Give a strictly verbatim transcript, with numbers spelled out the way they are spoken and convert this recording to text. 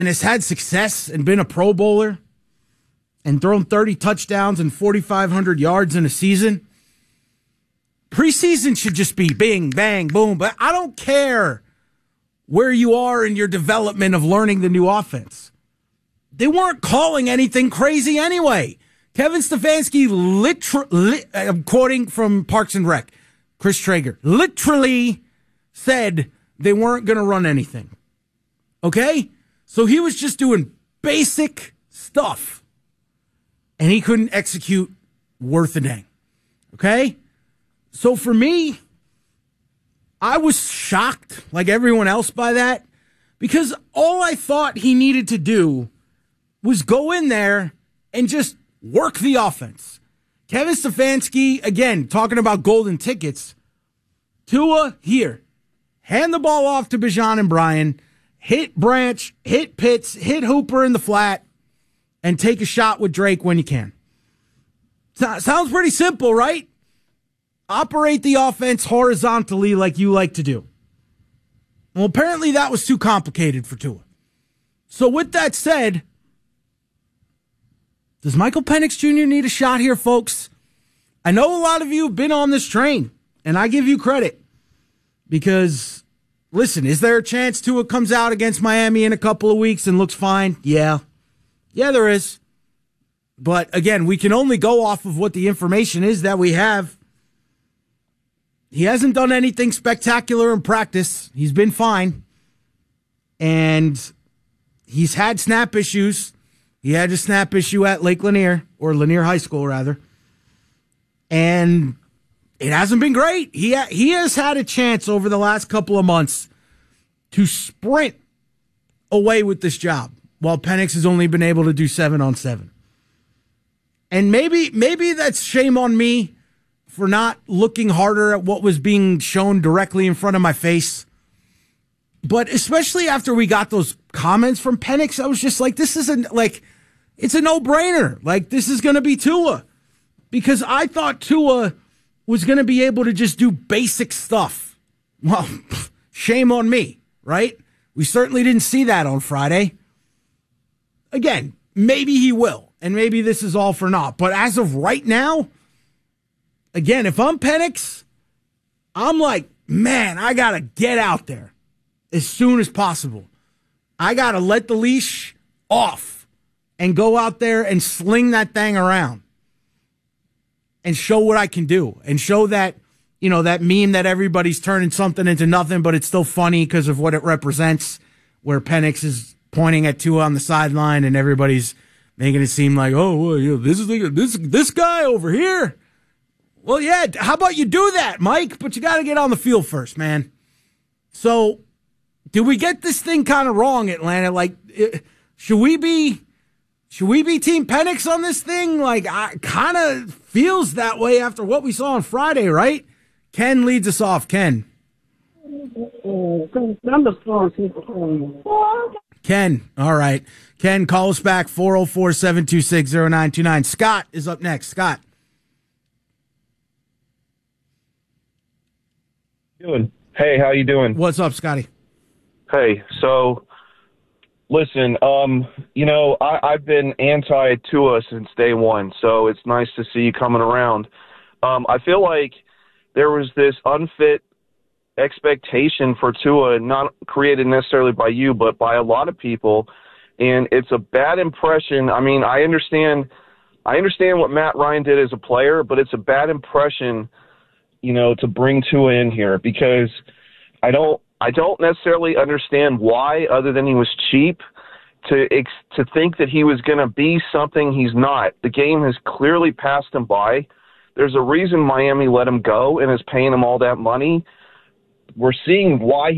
and has had success and been a Pro Bowler and thrown thirty touchdowns and forty-five hundred yards in a season, preseason should just be bing, bang, boom. But I don't care where you are in your development of learning the new offense. They weren't calling anything crazy anyway. Kevin Stefanski, literally, I'm quoting from Parks and Rec, Chris Traeger, literally said they weren't going to run anything. Okay? So he was just doing basic stuff. And he couldn't execute worth a dang. Okay? So for me, I was shocked, like everyone else, by that. Because all I thought he needed to do was go in there and just work the offense. Kevin Stefanski, again, talking about golden tickets. Tua, here. Hand the ball off to Bijan and Brian. Hit Branch, hit Pitts, hit Hooper in the flat, and take a shot with Drake when you can. So, sounds pretty simple, right? Operate the offense horizontally like you like to do. Well, apparently that was too complicated for Tua. So with that said, does Michael Penix Junior need a shot here, folks? I know a lot of you have been on this train, and I give you credit. Because, listen, is there a chance Tua comes out against Miami in a couple of weeks and looks fine? Yeah. Yeah, there is. But, again, we can only go off of what the information is that we have. He hasn't done anything spectacular in practice. He's been fine. And he's had snap issues. He had a snap issue at Lake Lanier, or Lanier High School, rather. And it hasn't been great. He ha- he has had a chance over the last couple of months to sprint away with this job, while Penix has only been able to do seven on seven. And maybe maybe that's shame on me for not looking harder at what was being shown directly in front of my face. But especially after we got those comments from Penix, I was just like, this isn't like, it's a no-brainer. Like, this is going to be Tua. Because I thought Tua was going to be able to just do basic stuff. Well, shame on me, right? We certainly didn't see that on Friday. Again, maybe he will, and maybe this is all for naught. But as of right now, again, if I'm Penix, I'm like, man, I got to get out there as soon as possible. I got to let the leash off and go out there and sling that thing around and show what I can do and show that, you know, that meme that everybody's turning something into nothing, but it's still funny because of what it represents, where Penix is pointing at Tua on the sideline and everybody's making it seem like, oh, well, you know, this is like, this this guy over here. Well, yeah, how about you do that, Mike? But you got to get on the field first, man. So, do we get this thing kind of wrong, Atlanta? Like, it, should we be should we be Team Penix on this thing? Like, I kind of feels that way after what we saw on Friday, right? Ken leads us off. Ken. Ken, all right. Ken, call us back, four oh four, seven two six, oh nine two nine. Scott is up next. Scott. Doing? Hey, how you doing? What's up, Scotty? Hey, so listen, um, you know, I, I've been anti-Tua since day one, so it's nice to see you coming around. Um, I feel like there was this unfit expectation for Tua, not created necessarily by you, but by a lot of people, and it's a bad impression. I mean, I understand, I understand what Matt Ryan did as a player, but it's a bad impression, you know, to bring Tua in here, because I don't, I don't necessarily understand why, other than he was cheap, to ex- to think that he was going to be something he's not. The game has clearly passed him by. There's a reason Miami let him go and is paying him all that money. We're seeing why